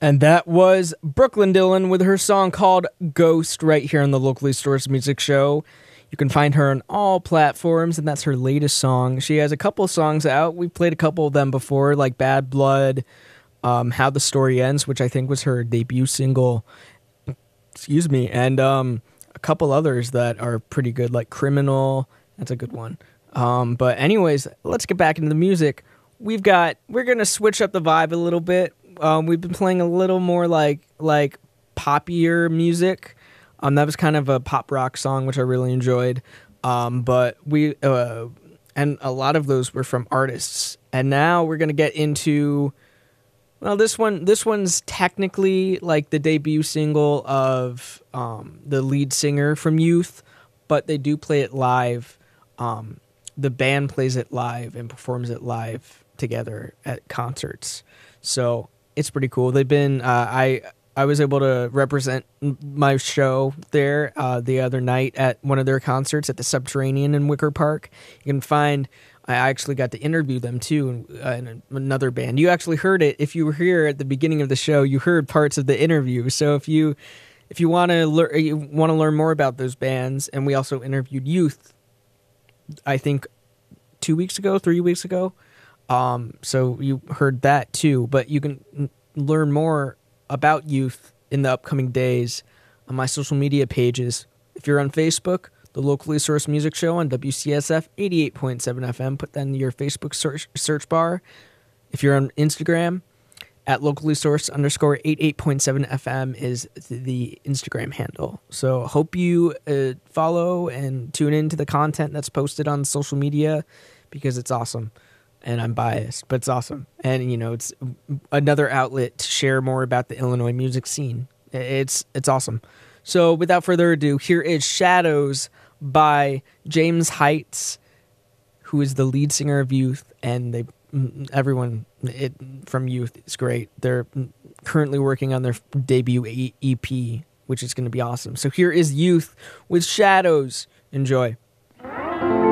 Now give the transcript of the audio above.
And that was Brooklyn Dylan with her song called Ghost right here on the Locally Sourced Music Show. You can find her on all platforms, and that's her latest song. She has a couple of songs out. We've played a couple of them before, like Bad Blood, How the Story Ends, which I think was her debut single. Excuse me. And a couple others that are pretty good, like Criminal. That's a good one. But anyways, let's get back into the music. We're going to switch up the vibe a little bit. We've been playing a little more like poppier music. That was kind of a pop rock song, which I really enjoyed. But we and a lot of those were from artists. And now we're gonna get into this one's technically like the debut single of the lead singer from Youth, but they do play it live. The band plays it live and performs it live together at concerts. So it's pretty cool. They've been I was able to represent my show there the other night at one of their concerts at the Subterranean in Wicker Park. You can find I actually got to interview them too in another band. You actually heard it if you were here at the beginning of the show. You heard parts of the interview. So if you want to learn more about those bands, and we also interviewed Youth, I think 3 weeks ago. So you heard that too, but you can learn more about Youth in the upcoming days on my social media pages. If you're on Facebook, the Locally Sourced Music Show on WCSF 88.7 FM, put that in your Facebook search bar. If you're on Instagram, at locally sourced _88.7 FM is the Instagram handle. So hope you follow and tune into the content that's posted on social media, because it's awesome. And I'm biased, but it's awesome. And, it's another outlet to share more about the Illinois music scene. It's awesome. So without further ado, here is Shadows by James Heights, who is the lead singer of Youth. And everyone from Youth is great. They're currently working on their debut EP, which is going to be awesome. So here is Youth with Shadows. Enjoy.